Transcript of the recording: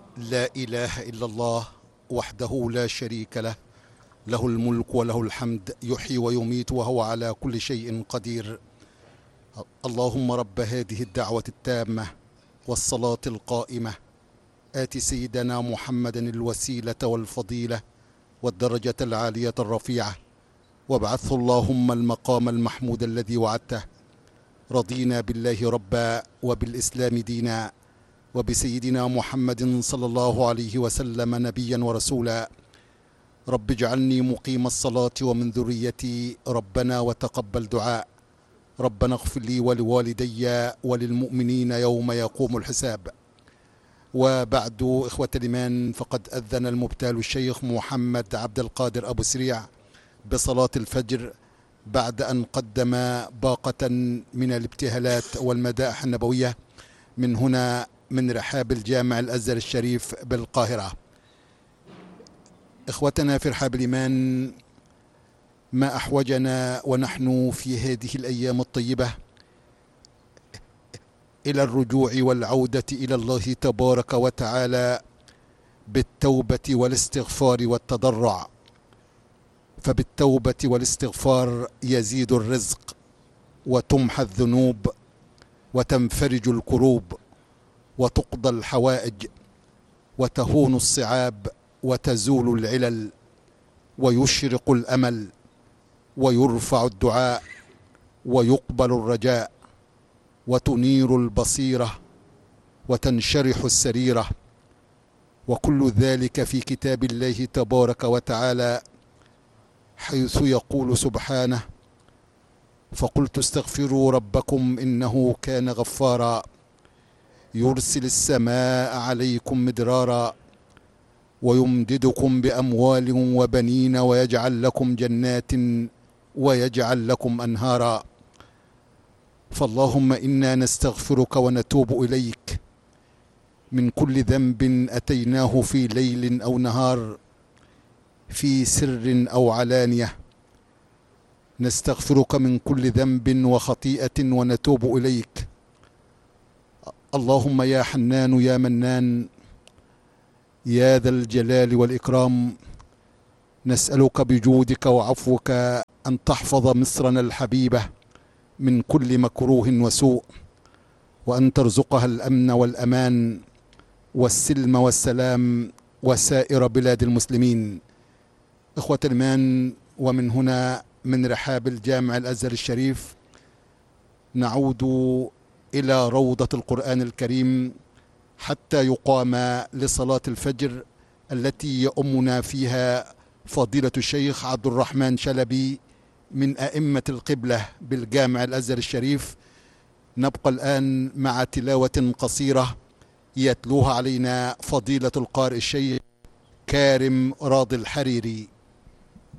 لا إله إلا الله وحده لا شريك له، له الملك وله الحمد، يحيي ويميت وهو على كل شيء قدير. اللهم رب هذه الدعوة التامة والصلاة القائمة، آت سيدنا محمدا الوسيلة والفضيلة والدرجة العالية الرفيعة، وابعثه اللهم المقام المحمود الذي وعدته. رضينا بالله ربا وبالإسلام دينا وبسيدنا محمد صلى الله عليه وسلم نبيا ورسولا. رب اجعلني مقيم الصلاة ومن ذريتي، ربنا وتقبل دعاء. ربنا اغفر لي ولوالدي وللمؤمنين يوم يقوم الحساب. وبعد، إخوة الإيمان، فقد أذن المبتال الشيخ محمد عبد القادر أبو سريع بصلاة الفجر بعد أن قدم باقة من الابتهالات والمدائح النبوية من هنا من رحاب الجامع الأزهر الشريف بالقاهرة. إخوتنا في رحاب الإيمان، ما أحوجنا ونحن في هذه الأيام الطيبة إلى الرجوع والعودة إلى الله تبارك وتعالى بالتوبة والاستغفار والتضرع، فبالتوبة والاستغفار يزيد الرزق وتمحى الذنوب وتنفرج الكروب وتقضى الحوائج وتهون الصعاب وتزول العلل ويشرق الأمل ويرفع الدعاء ويقبل الرجاء وتنير البصيرة وتنشرح السريرة، وكل ذلك في كتاب الله تبارك وتعالى، حيث يقول سبحانه: فقلت استغفروا ربكم إنه كان غفارا يرسل السماء عليكم مدرارا ويمددكم بأموال وبنين ويجعل لكم جنات ويجعل لكم أنهارا. فاللهم إنا نستغفرك ونتوب إليك من كل ذنب أتيناه في ليل أو نهار، في سر أو علانية. نستغفرك من كل ذنب وخطيئة ونتوب إليك. اللهم يا حنان يا منان يا ذا الجلال والإكرام، نسألك بجودك وعفوك أن تحفظ مصرنا الحبيبة من كل مكروه وسوء، وأن ترزقها الأمن والأمان والسلم والسلام وسائر بلاد المسلمين. إخوة الإيمان، ومن هنا من رحاب الجامع الأزهر الشريف نعود إلى روضة القرآن الكريم حتى يقام لصلاة الفجر التي يؤمنا فيها فضيلة الشيخ عبد الرحمن شلبي من أئمة القبلة بالجامع الأزهر الشريف. نبقى الآن مع تلاوة قصيرة يتلوها علينا فضيلة القارئ الشيخ كارم راضي الحريري.